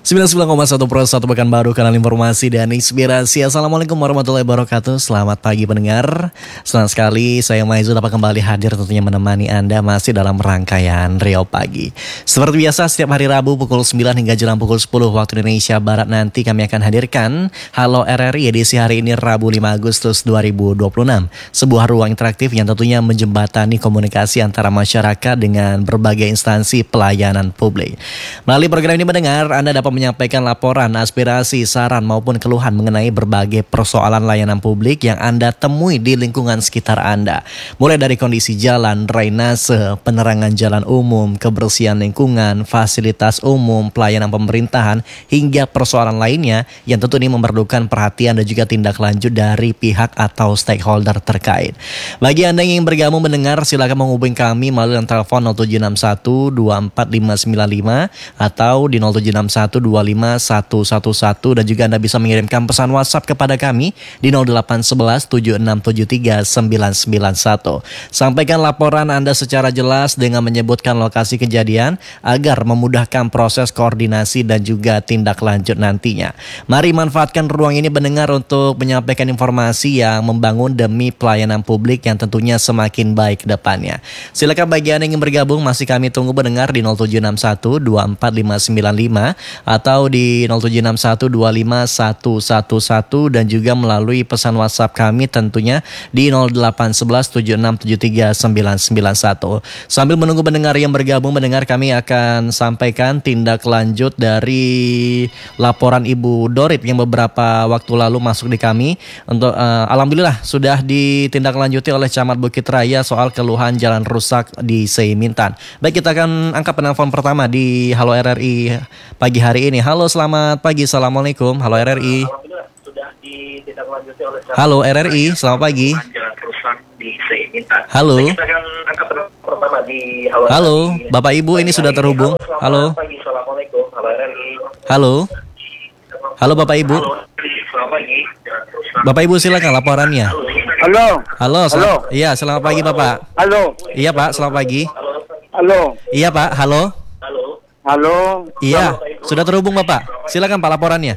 99,1 Pekanbaru, kanal informasi dan inspirasi. Assalamualaikum warahmatullahi wabarakatuh. Selamat pagi pendengar. Senang sekali saya Maizu dapat kembali hadir tentunya menemani Anda masih dalam rangkaian Riau Pagi. Seperti biasa setiap hari Rabu pukul 9 hingga jelang pukul 10 waktu Indonesia Barat nanti kami akan hadirkan Halo RRI edisi hari ini Rabu 5 Agustus 2026. Sebuah ruang interaktif yang tentunya menjembatani komunikasi antara masyarakat dengan berbagai instansi pelayanan publik. Melalui program ini mendengar Anda dapat menyampaikan laporan, aspirasi, saran maupun keluhan mengenai berbagai persoalan layanan publik yang Anda temui di lingkungan sekitar Anda. Mulai dari kondisi jalan, drainase, penerangan jalan umum, kebersihan lingkungan, fasilitas umum, pelayanan pemerintahan, hingga persoalan lainnya yang tentu ini memerlukan perhatian dan juga tindak lanjut dari pihak atau stakeholder terkait. Bagi Anda yang ingin bergabung mendengar, silakan menghubungi kami melalui telepon 0761 24595 atau di 0761 25111 dan juga Anda bisa mengirimkan pesan WhatsApp kepada kami di 0811 7673 991. Sampaikan laporan Anda secara jelas dengan menyebutkan lokasi kejadian agar memudahkan proses koordinasi dan juga tindak lanjut nantinya. Mari manfaatkan ruang ini mendengar untuk menyampaikan informasi yang membangun demi pelayanan publik yang tentunya semakin baik ke depannya. Silakan bagi Anda yang ingin bergabung masih kami tunggu mendengar di 0761 24595 atau di 0761251111 dan juga melalui pesan WhatsApp kami tentunya di 08117673 991. Sambil menunggu pendengar yang bergabung mendengar, kami akan sampaikan tindak lanjut dari laporan Ibu Dorip yang beberapa waktu lalu masuk di kami. Untuk alhamdulillah sudah ditindaklanjuti oleh Camat Bukit Raya soal keluhan jalan rusak di Seimintan. Baik, kita akan angkat penelpon pertama di Halo RRI pagi hari ini. Halo, selamat pagi. Assalamualaikum. Halo RRI. Halo RRI, selamat pagi. Halo. Halo, Bapak Ibu ini sudah terhubung. Halo. Halo. Halo Bapak Ibu. Bapak Ibu silakan laporannya. Halo. Halo. Iya, selamat pagi Bapak. Halo. Iya Pak, selamat pagi. Halo. Iya Pak, halo. Halo. Iya, sudah terhubung Bapak. Silakan Pak laporannya.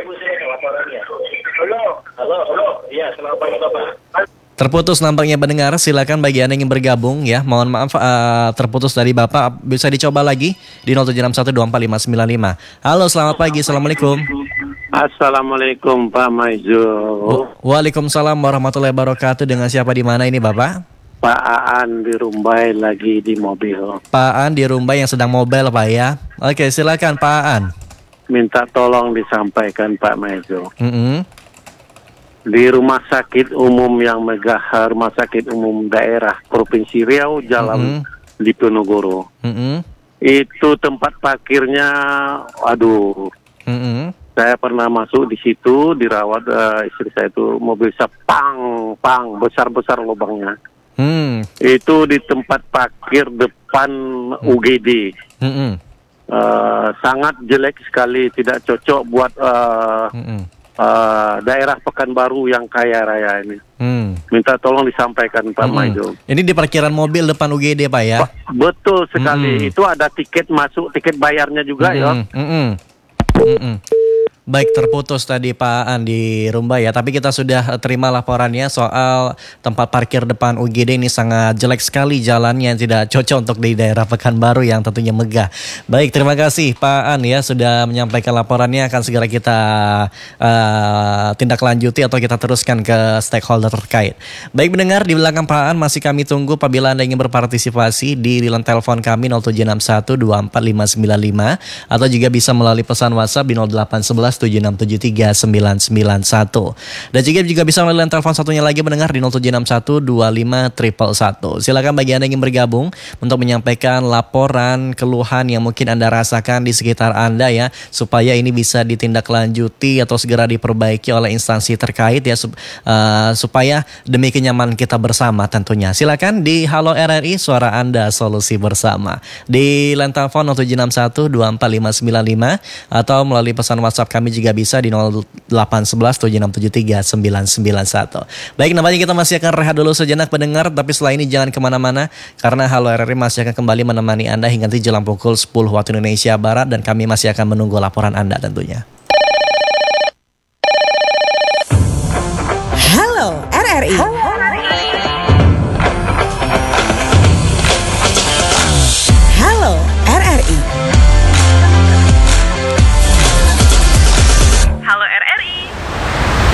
Halo. Iya, selamat pagi Bapak. Terputus nampaknya pendengar, silakan bagi Anda yang ingin bergabung ya. Mohon maaf terputus dari Bapak, bisa dicoba lagi di 0761245595. Halo, selamat pagi. Assalamualaikum. Assalamualaikum Pak Maizu. Waalaikumsalam warahmatullahi wabarakatuh. Dengan siapa di mana ini Bapak? Pak Aan di Rumbai lagi di mobil. Pak Aan di Rumbai yang sedang mobile Pak ya. Oke, silakan Pak Aan. Minta tolong disampaikan Pak Maizu. Mm-hmm. Di rumah sakit umum yang megah, rumah sakit umum daerah Provinsi Riau, Jalan Diponegoro. Itu tempat parkirnya, aduh. Saya pernah masuk di situ, dirawat istri saya itu, mobil saya pang, besar-besar lubangnya. Itu di tempat parkir depan UGD. Sangat jelek sekali, tidak cocok buat daerah Pekanbaru yang kaya raya ini. Minta tolong disampaikan Pak Maizu. Ini di parkiran mobil depan UGD Pak ya? Betul sekali. Itu ada tiket masuk, tiket bayarnya juga ya. Baik, terputus tadi Pak Aan di Rumbai ya. Tapi kita sudah terima laporannya soal tempat parkir depan UGD ini sangat jelek sekali jalannya, tidak cocok untuk di daerah Pekanbaru yang tentunya megah. Baik, terima kasih Pak Aan ya sudah menyampaikan laporannya. Akan segera kita tindak lanjuti atau kita teruskan ke stakeholder terkait. Baik mendengar, di belakang Pak Aan masih kami tunggu apabila Anda ingin berpartisipasi di line telepon kami 0761 24595 atau juga bisa melalui pesan WhatsApp di 0811 7673 991. Dan juga bisa melalui telepon satunya lagi mendengar di 0761 25111. Silakan bagi Anda yang ingin bergabung untuk menyampaikan laporan, keluhan yang mungkin Anda rasakan di sekitar Anda ya, supaya ini bisa ditindaklanjuti atau segera diperbaiki oleh instansi terkait ya, supaya demi kenyamanan kita bersama tentunya. Silakan di Halo RRI, suara Anda solusi bersama. Di line telepon 0761 24595 atau melalui pesan WhatsApp kami kami juga bisa di 0811 7673 991. Baik, nampaknya kita masih akan rehat dulu sejenak pendengar, tapi setelah ini jangan kemana-mana karena Halo RRI masih akan kembali menemani Anda hingga nanti jelang pukul 10 waktu Indonesia Barat dan kami masih akan menunggu laporan Anda tentunya. Halo RRI.